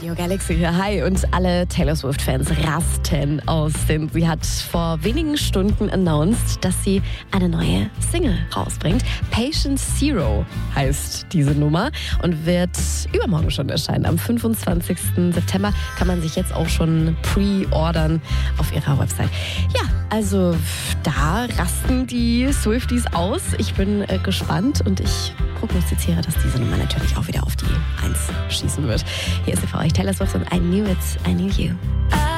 Radio Galaxy hier. Hi, und alle Taylor Swift-Fans rasten aus, denn sie hat vor wenigen Stunden announced, dass sie eine neue Single rausbringt. Patient Zero heißt diese Nummer und wird übermorgen schon erscheinen. Am 25. September kann man sich jetzt auch schon pre-ordern auf ihrer Website. Ja, also da rasten die Swifties aus. Ich bin gespannt und ich prognostiziere, dass diese Nummer natürlich auch wieder auf die 1 schießen wird. Hier ist sie für euch, Taylor Swift und I Knew It, I Knew You.